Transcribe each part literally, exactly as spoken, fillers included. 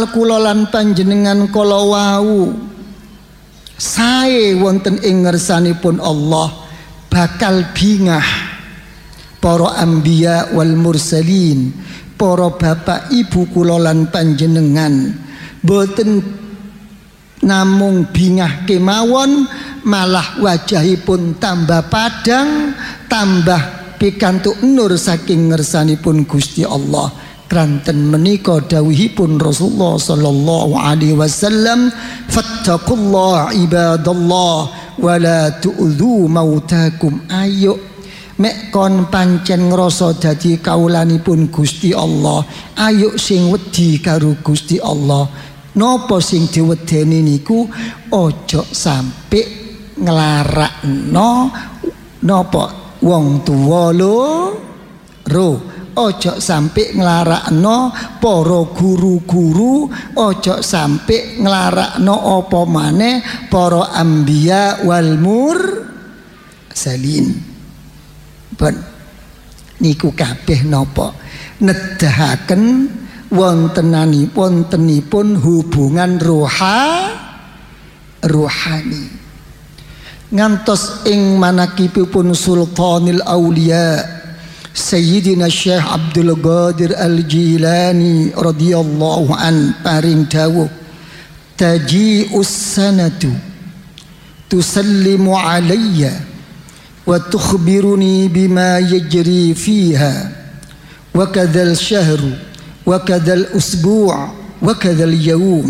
kula lan panjenengan kala wau sae wonten ing ngersanipun Allah bakal bingah para anbiya wal mursalin, para bapak ibu kula lan panjenengan boten namung bingah kemawon, malah wajahipun tambah padang, tambah pikantuk nur saking ngersanipun Gusti Allah. Kranten menika dawuhipun Rasulullah sallallahu alaihi wasallam, fattaqullaha ibadallah wa la tu'dzu mautakum. Ayo mek kon pancen ngrasa dadi kaulanipun Gusti Allah, ayo sing wedi karo Gusti Allah. Napa sing diwedeni niku ojo sampe nglarakno napa wong tuwa loro, ojo sampe nglarakno para guru-guru, ojo sampe nglarakno apa maneh para anbiya wal mursalin. Ben niku kabeh napa nedahaken wontenani wontenipun hubungan roha rohani ngantos ing manakipun Sultanil Aulia Sayyidina Syekh Abdul Qadir Al-Jilani radhiyallahu an paring dawuh, taji'us sanatu tusallimu alayya wa tukhbiruni bima yajri fiha wa kadzal syahru wa kadzal usbu' wa kadzal yaum.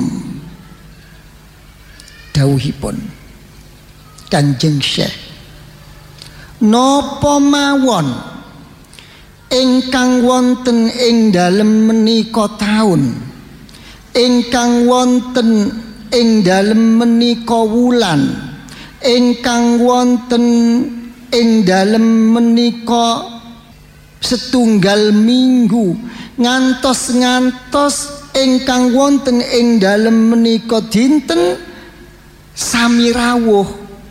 Dawuhipun Kanjeng Syekh, napa mawon ingkang wonten ing dalem menika taun, ingkang wonten ing dalem menika wulan, ingkang wonten ing dalem menika setunggal minggu, ngantos-ngantos ingkang wonten ing dalem menika dinten sami rawuh,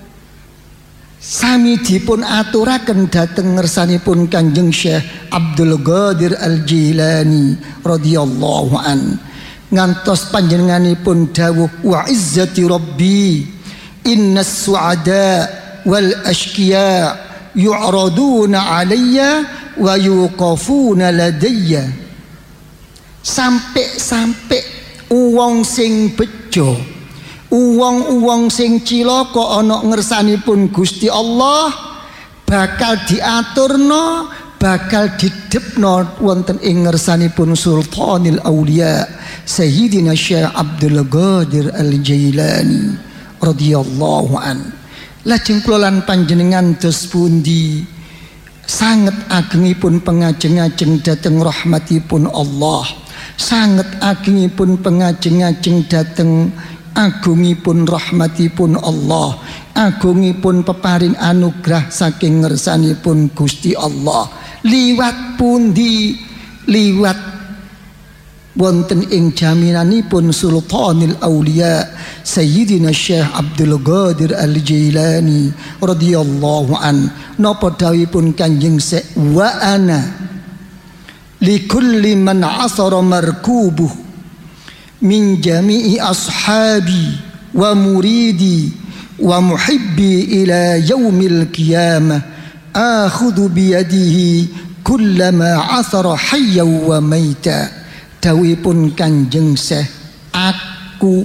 sami dipun aturaken dhateng ngersanipun Kanjeng Syekh Abdul Qadir Al-Jilani radhiyallahu an, ngantos panjenenganipun dawuh, wa izzati rabbi innas su'ada wal ashqiya yu'raduna alayya wa yuqafuna ladayya. Sampai-sampai uwong sing bejo, uwong-uwong sing cilaka ana ngersanipun Gusti Allah bakal diaturno, bakal didepno wonten ing ngersanipun Sultanil Aulia Sayyidina Syekh Abdul Qadir Al-Jailani radhiyallahu an. Lajeng kula lan panjenengan dos pundi sanget agengipun pengajeng-ajeng dhateng rahmatipun Allah, sanget agengipun pengajeng-ajeng dhateng agungipun rahmatipun Allah, agungipun peparing anugrah saking ngersanipun Gusti Allah. Liwat pundi? Liwat wonten ing jaminanipun Sultanil Aulia Sayyidina Syekh Abdul Qadir Al-Jilani radhiyallahu an. Napa dawuhipun Kanjeng Syekh, wa ana likulli man asara markubuh min jami'i ashabi wa muridi wa muhibbi ila yaumil qiyamah akhudhu biyadihi kullama asara hayya wa maita. Dawuhipun Kanjeng Syekh, aku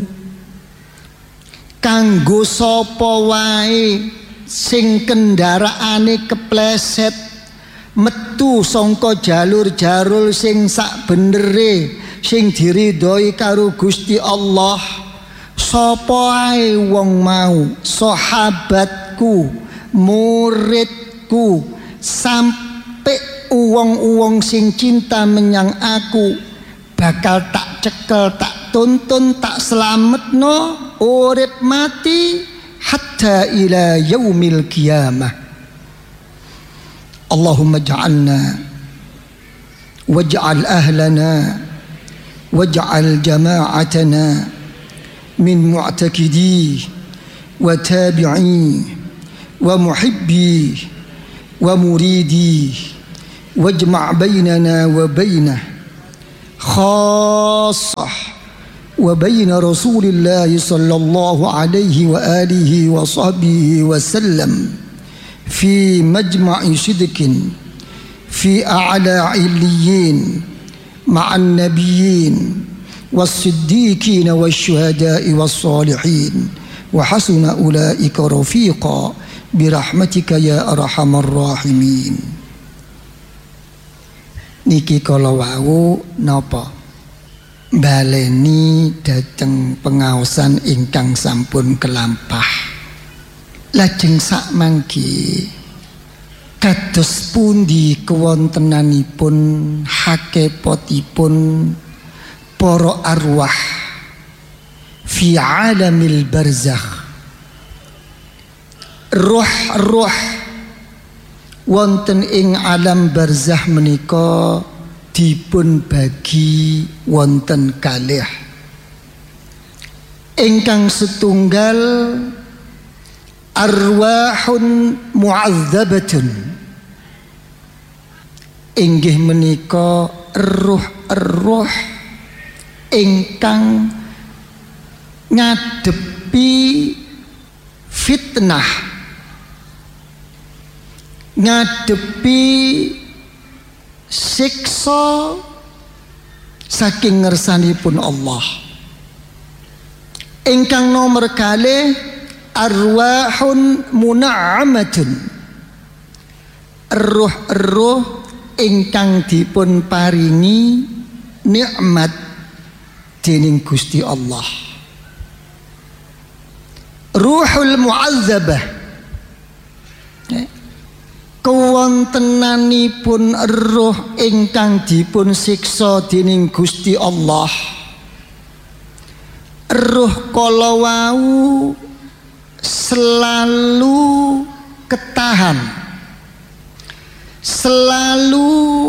kanggo sapa wae sing kendaraane kepleset metu sangka jalur-jalur sing sak benere sing diridhoi karo Gusti Allah, sapa ae wong mau, sahabatku, muridku, sampai uwong-uwong sing cinta menyang aku bakal tak cekel, tak tuntun, tak selametno urip mati hatta ila yaumil qiyamah. Allahumma ja'alna waj'al ahlana waj'al jama'atana min mu'takidi wa tabi'i wa muhibbi wa muridi wajma' bainana wa bainah khassah wa baina Rasulillah sallallahu alaihi wa alihi wa sahbihi wasallam fi majma'i sidqin fi a'la 'illiyin ma'an nabiyyin was-siddiqin wasyuhada'i was-salihin wa hasuna ulaika rafiqa birahmatika ya arhamar rahimin. Niki kala wau napa baleni dhateng pengaosan ingkang sampun kelampah. Lajeng sakmangke kados pundi kewontenanipun hakepotipun para arwah fi alamil barzakh, roh-roh wonten ing alam barzakh menika dipun bagi wonten kalih. Ingkang setunggal arwahun mu'adzabatun, inggih menika ruh-ruh ingkang ngadepi fitnah, ngadepi siksa saking ngersanipun Allah. Ingkang nomor kalih arwahun muna'amatun, ruh-ruh ingkang dipun paringi nikmat dening Gusti Allah. Ruhul mu'azzabah, kewontenanipun ruh ingkang dipun siksa dening Gusti Allah. Ruh kala wau selalu ketahan, selalu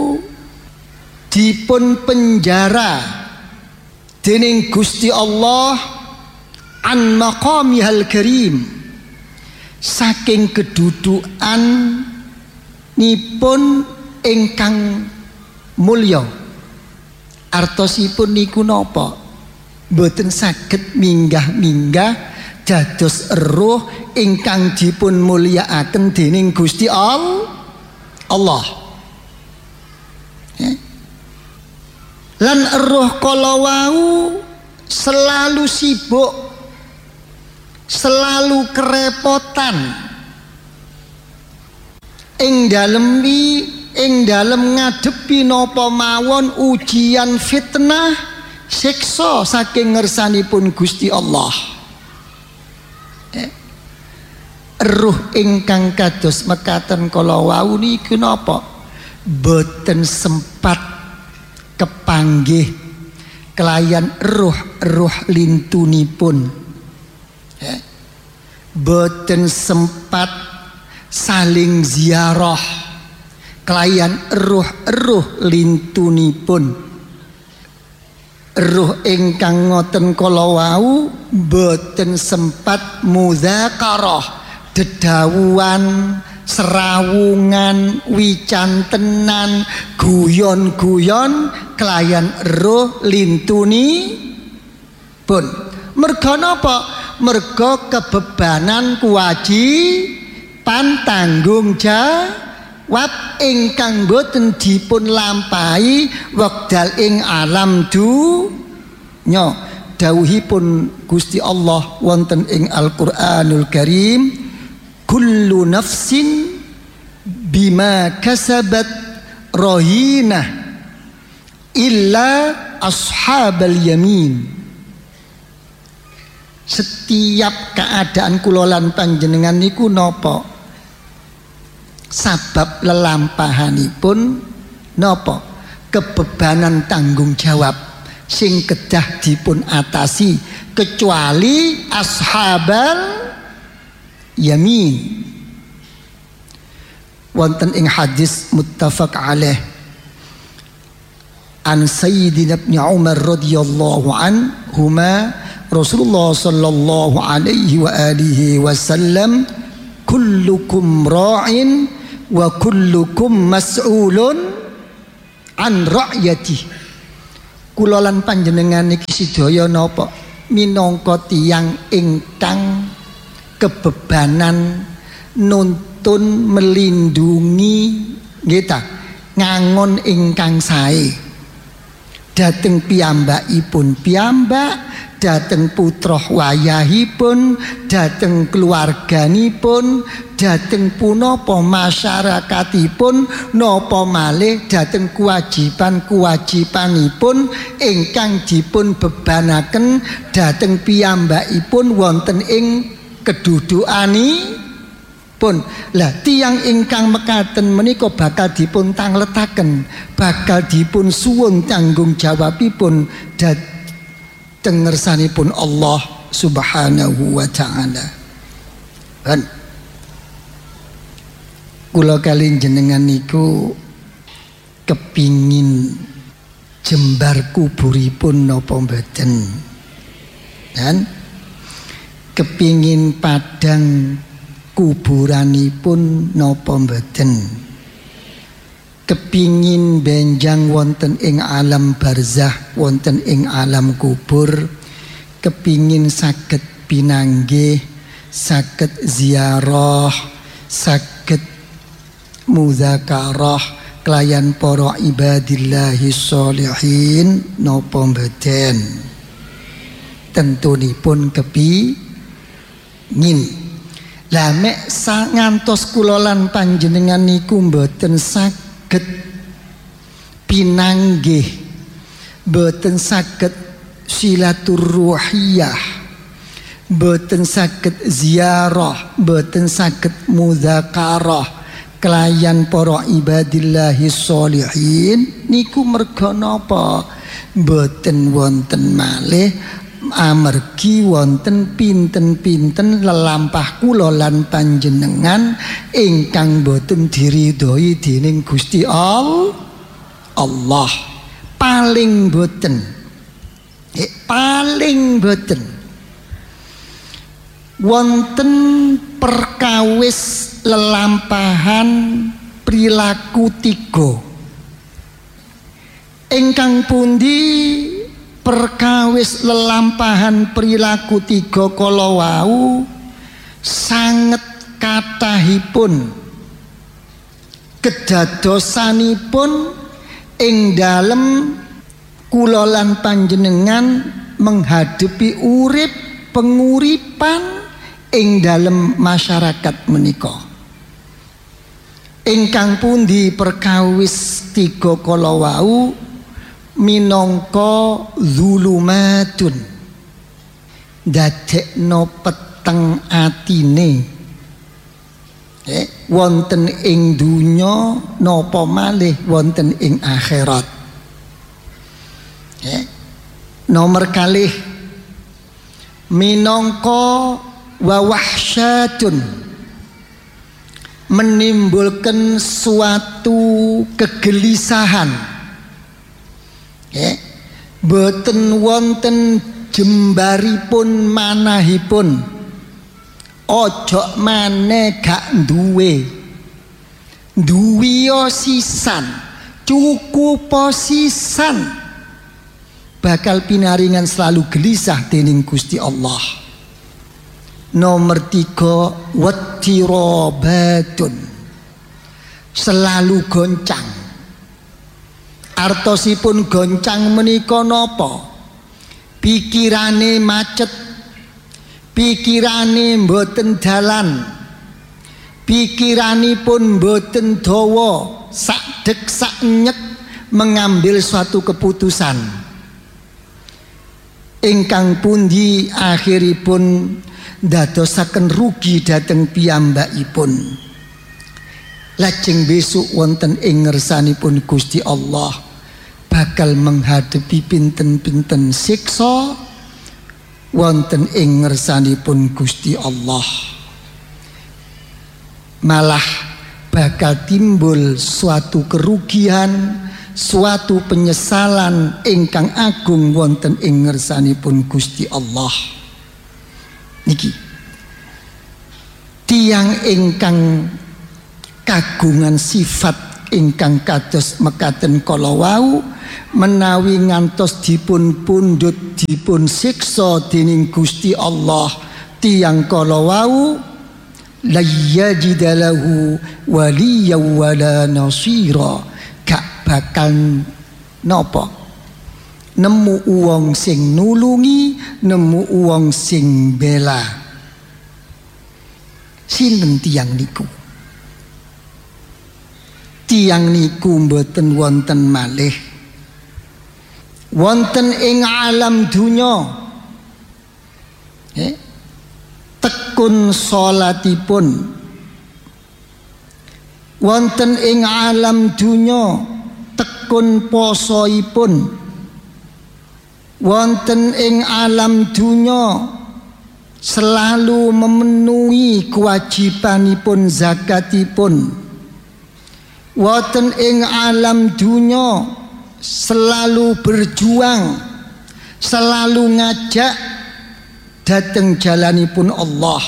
dipun penjara dening Gusti Allah an maqamihal karim, saking kedudukan nipun ingkang mulya. Artosipun niku napa? Mboten saged minggah-minggah dados ruh ingkang dipun mulyakaken dening Gusti Allah. Ya. Lan ruh kala wau selalu sibuk, selalu kerepotan ing dalem ing dalem ngadepi napa mawon ujian fitnah siksa saking ngersanipun Gusti Allah. Eh, ruh ingkang kados mekaten kala wau niku napa boten sempat kepanggih kelayan ruh-ruh lintunipun. Eh, boten sempat saling ziarah kelayan ruh-ruh lintunipun. Ruh ingkang ngoten kala wau boten sempat mudzakarah, dedawuhan, serawungan, wicantenan, guyon-guyon kelayan ruh lintuni pun. Merga napa? Merga kebebanan kewajiban tanggung jawab ingkang boten dipun lampahi wekdal ing alam dunya. Dawuhipun Gusti Allah wonten ing Al-Qur'anul Karim, kullu nafsin bima kasabat rahinah illa ashabal yamin. Setiap keadaan kula lan panjenengan niku napa? Sabab lelampahanipun napa? Kebebanan tanggung jawab sing kedah dipun atasi, kecuali ashabal yamin. Wonten ing hadis muttafaq alaih an Sayyidina Ibn Umar radhiyallahu anhuma, Rasulullah sallallahu alaihi wa alihi wasallam, kullukum ra'in wa kullukum mas'ulun an ra'yati kula lan panjenengan iki sedaya napa minangka tiyang ingkang kebebanan nuntun melindungi nggih ta ngangon ingkang sae dhateng piyambakipun piyambak dhateng putra wayahipun dhateng keluarganipun dhateng punapa masyarakatipun napa malih dhateng kewajiban-kewajibanipun ingkang dipun bebanaken dhateng piyambakipun wonten ing kedudukanipun. Lah tiyang ingkang mekaten menika bakal dipun tangletaken bakal dipun suwun tanggung jawabipun dhateng ngersanipun Allah Subhanahu wa taala. Kan kula kali jenengan niku kepingin jembar kuburipun napa mboten? Dan kepingin padang kuburanipun napa mboten? Kepingin benjang wonten ing alam barzah wonten ing alam kubur, kepingin saged pinanggih saged ziarah saged mudzakarah kelayan para ibadillahi sholihin napa mboten? Tentunipun kepingin. Lah mek ngantos kula lan panjenengan niku mboten saged pinanggih boten saged silaturruhiyah boten saged ziarah boten saged mudzakarah kelayan para ibadillahi sholihin niku merga napa? Boten wonten malih amargi wonten pinten-pinten lelampah kula lan panjenengan ingkang boten diridhoi dening Gusti Allah. Paling boten eh, paling boten wonten perkawis lelampahan perilaku tiga ingkang pundi perkawis lelampahan perilaku tiga kala wau sanget kathahipun kedadosanipun ing dalem kula lan panjenengan menghadapi urip penguripan ing dalem masyarakat menika. Ingkang pundi perkawis tiga kala wau minangka zulumatun dadekno peteng atine eh, wonten ing dunya napa malih wonten ing akhirat. eh, nomor kalih minangka wawahsyatun menimbulkan suatu kegelisahan. Eh, boten wonten jembaripun manahipun ojo maneh gak duwe duwiyo sisan cukup sisan bakal pinaringan selalu gelisah dening Gusti Allah. Nomor tiga wattirobatun selalu goncang. Artosipun goncang menika napa? Pikirane macet, pikirane mboten dalan, pikiranipun mboten dawa, sakdek saknyek mengambil suatu keputusan ingkang pundi akhiripun dadosaken rugi dhateng piyambakipun. Lajeng besok wonten ing ngersanipun Gusti Allah bakal menghadapi pinten-pinten siksa wonten ing ngersanipun Gusti Allah. Malah bakal timbul suatu kerugian, suatu penyesalan ingkang agung wonten ing ngersanipun Gusti Allah. Niki tiang ingkang kagungan sifat ingkang kados mekaten kala wau menawi ngantos dipun pundhut dipun siksa dening Gusti Allah tiyang kala wau la yajidalahu waliya wala nasira, gak bakal napa nemu wong sing nulungi, nemu wong sing bela. Sinten tiyang niku? Tiyang niku mboten wonten malih wonten ing alam dunya. Eh? Tekun salatipun, wonten ing alam dunya tekun posoipun, wonten ing alam dunya selalu memenuhi kewajibanipun zakatipun, wonten ing alam dunya selalu berjuang, selalu ngajak dateng jalanipun Allah,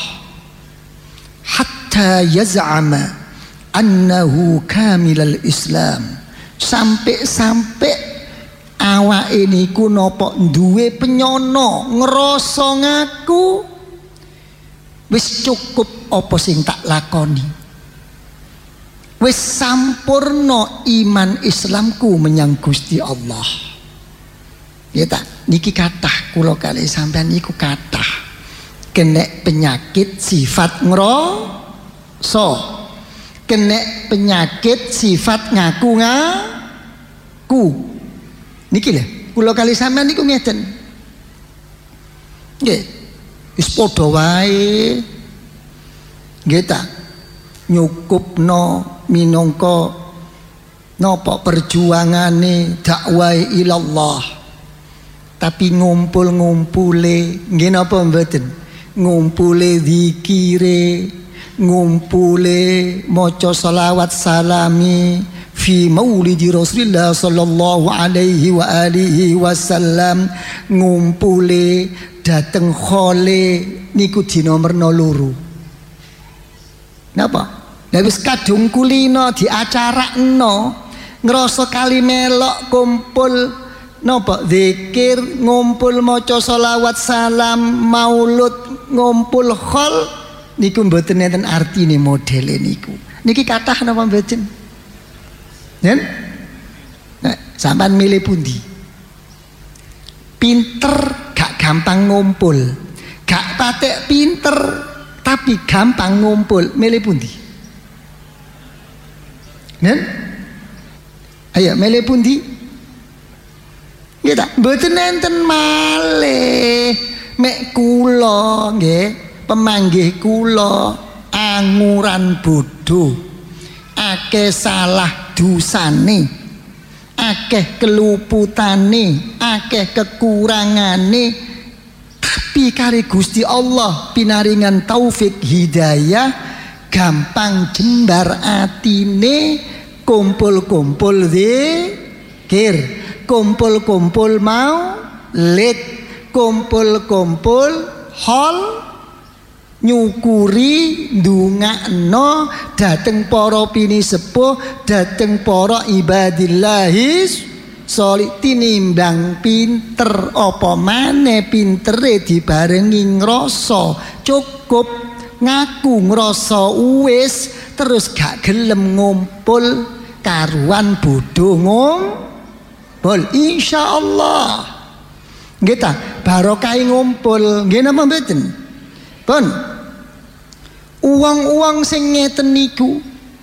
hatta yaz'ama annahu kamilal Islam, sampai-sampai awake niku napa duwe penyono ngrasa ngaku wis cukup apa sing tak lakoni, wis sampurna iman Islamku menyang Gusti Allah. Ya tak, niki kathah kula kalih sampean niku kathah kena penyakit sifat ngrasa, kena penyakit sifat ngaku ngaku. Niki lho, kula kalih sampean niku ngeten. Nggih, wis padha wae. Nggih ta, nyukupno minangka napa perjuangane dakwah ilallah. Tapi ngumpul-ngumpule nggih napa mboten? Ngumpule zikire, ngumpule maca selawat salami fi maulidi Rasulillah sallallahu alaihi wa alihi wasallam, ngumpule dateng khole niku dina merna loro. Napa? Lah wis kadung kulino diacarakno, ngrasa kali melok kumpul napa zikir, ngumpul maca selawat salam, maulud, ngumpul khol niku mboten enten artine modele niku. Niki kathah napa mboten? Nen? Nah, sampean milih pundi? Pinter gak gampang ngumpul, gak patek pinter tapi gampang ngumpul, milih pundi? Nen? Ayo milih pundi? Nggih ta, mboten enten malih mek kula nggih, pemanggih kula anguran bodho, akeh salah dosane, akeh keluputane, akeh kekurangane, tapi kali Gusti Allah pinaringan taufik hidayah, gampang jembar atine, kumpul-kumpul zikir, kumpul-kumpul maulid, kumpul-kumpul hol, nyukuri ndungakno dateng para pini sepuh, dateng para ibadillahis solih, tinimbang pinter apa maneh pintere dibarengi ngrasa cukup, ngaku ngrasa uwis, terus gak gelem ngumpul karuan bodho ngumpul. Insyaallah nggih ta, barokah ngumpul nggih napa mboten? Pun uang-uang sing ngeten niku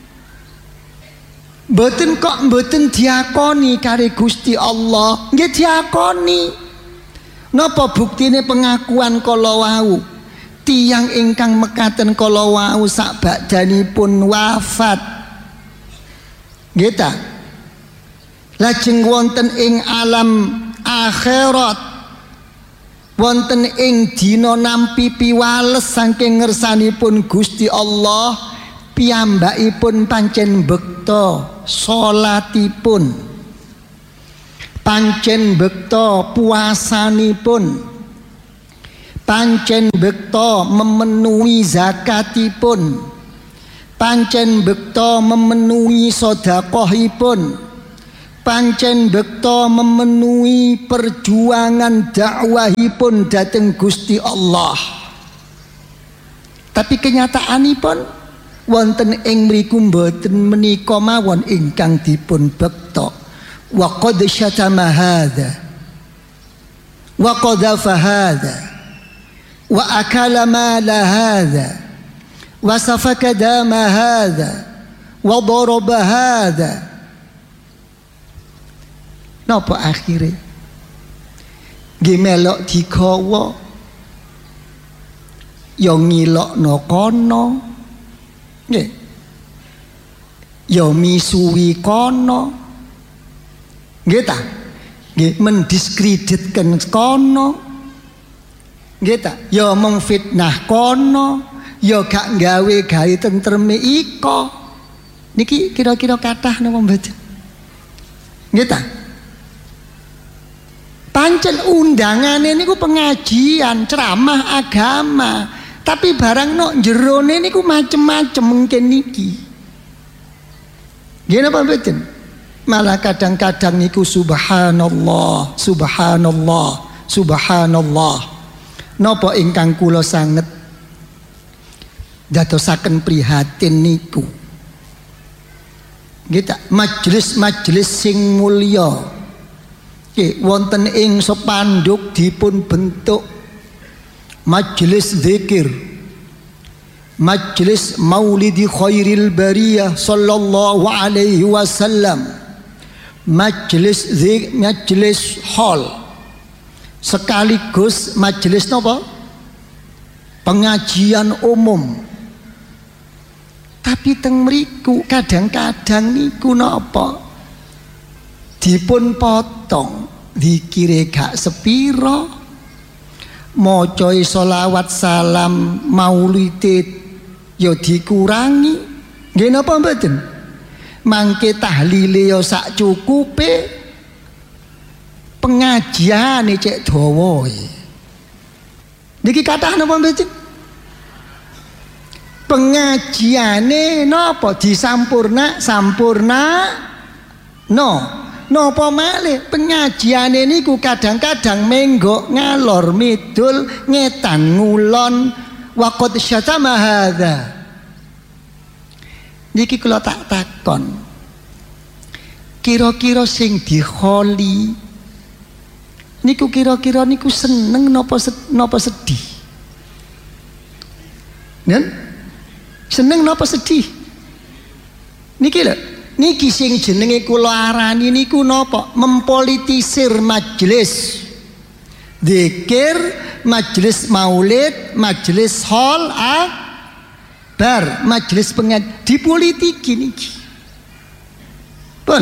mboten kok mboten diakoni karo Gusti Allah. Nggih diakoni. Napa buktine pengakuan kala wau? Tiyang ingkang mekaten kala wau sak badhanipun wafat. Nggih ta? Lajeng wonten ing alam akhirat, wonten ing dina nampi piwales saking ngersanipun Gusti Allah, piyambakipun pancen bekta salatipun, pancen bekta puasanipun, pancen bekta memenuhi zakatipun, pancen bekta memenuhi sedekahipun, pancen bekta memenuhi perjuangan dakwahipun dhateng Gusti Allah. Tapi kenyataanipun wonten ing mriku mboten menika mawon ingkang dipun bekta. Wa qad syatama hadza wa qadhafa hadza wa akala mala hadza wa safaka dama hadza wa daraba hadza. Napa akhire nggih melok digawa ya ngilokno kono, nggih ya misuwi kono, nggih ta, nggih mendiskreditkan kono, nggih ta, ya memfitnah kono, ya gak gawe gawe tentreme iko. Niki kira-kira kathah napa mboten? Nggih ta? Pancen undangane niku pengajian, ceramah agama, tapi barang nok jerone niku macem-macem mungkin niki. Nggih napa mboten? Malah kadang-kadang niku subhanallah, subhanallah, subhanallah. Napa ingkang kula sanget dadosaken prihatin niku. Nggih ta, majelis-majelis sing mulya nggih wonten ing sepanduk dipun bentuk majelis zikir, majelis maulidi khairil bariyah sallallahu alaihi wasallam, majelis zik, majelis hall, sekaligus majelis napa? Pengajian umum. Tapi teng mriku kadang-kadang niku napa? Dipun potong, dikire gak sepiro, mocoy solawat salam maulid yo dikurangi, nggih napa mboten? Mangke tahlile yo sak cukupe, pengajiane cek dawa. Niki kathah napa mboten? Pengajiane napa disampurna, sampurna no. Napa malih pengajiane niku kadang-kadang menggok ngalor midul ngetan ngulon waqad syatama hadza. Niki kula tak takon, kira-kira sing dikholi niku kira-kira niku seneng napa napa sedih? Nen? Seneng napa sedih? Niki lho, niki sing jenenge kula arani niku napa? Mempolitisir majelis zikir, majelis maulid, majelis hol akbar, majelis pengajian dipolitiki niki. Pun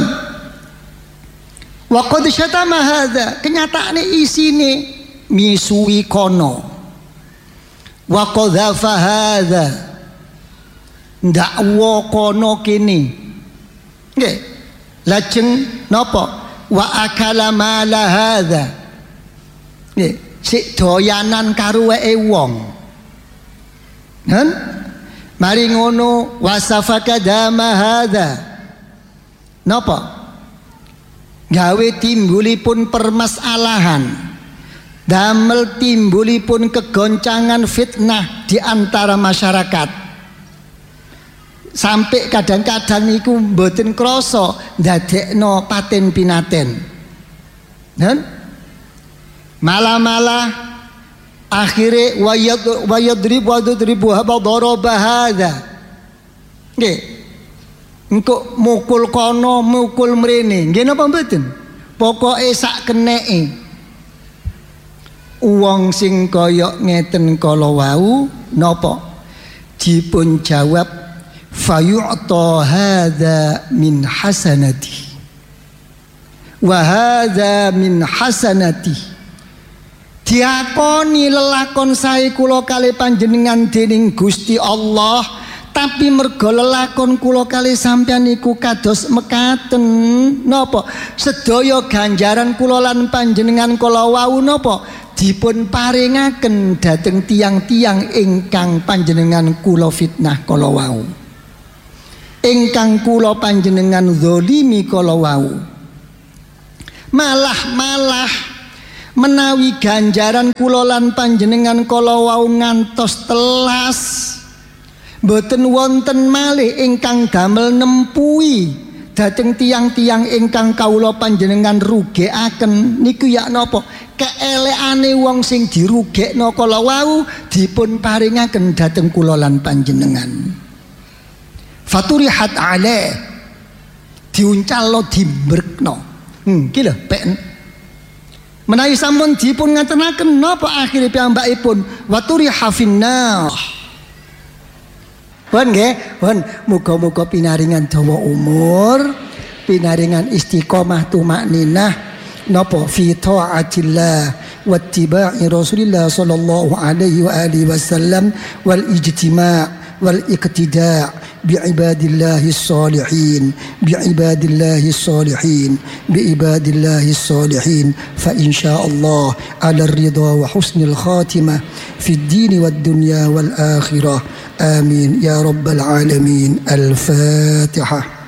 wa qad syatama hadza, kenyataane isine misuwi kono. Wa qadhafa hadza, ndakwa kono kene. Nggih. Lajeng napa? Wa akala mala hadza. Nggih, sik doyanan karo weke wong. Kan? Mari ngono wasafaka dama hadza. Napa? Gawe timbulipun permasalahan, damel timbulipun kegoncangan fitnah di antara masyarakat. Sampai kadang-kadang niku mboten krasa ndadekno paten pinaten. Kan? Malah-malah akhire wayad wayadrib wadribu haba daraba hadza. Nggih. Engko mukul kono, mukul mrene. Nggih napa mboten? Pokoke sak keneke. Wong sing kaya ngeten kala wau napa? Dipun jawab fayu'ta hadza min hasanati wa hadza min hasanati. Diakoni lelakon sae kula kali panjenengan dening Gusti Allah, tapi mergo lelakon kula kali sampeyan niku kados mekaten napa? Sedaya ganjaran kula lan panjenengan kala wau napa? Dipun paringaken dhateng tiang-tiang ingkang panjenengan kula fitnah kala wau. ingkang kula panjenengan zalimi kala wau. Malah-malah menawi ganjaran kula lan panjenengan kala wau ngantos telas, boten wonten malih ingkang damel nempuhi dhateng tiang-tiang ingkang kawula panjenengan rugekaken niku ya napa keelekane wong sing dirugekno kala wau dipun paringaken dhateng kula lan panjenengan. Faturihat alaih diuncalno dimbrekno. Hmm ki lho pek menawi sampun dipun ngatenaken napa akhire piyambakipun waturiha finnar. Pun nggih, pun muga-muga pinaringan dawa umur, pinaringan istiqomah tumakninah napa fi taatillah wa ittiba'i Rasulillah sallallahu alaihi wa alihi wasallam wal ijtima' wal iqtida' bi ibadillahis salihin bi ibadillahis salihin bi ibadillahis salihin fa insyaallah ala ridha wa husnil khatimah fid din wad dunya wal akhirah. آمين يا رب العالمين. الفاتحة.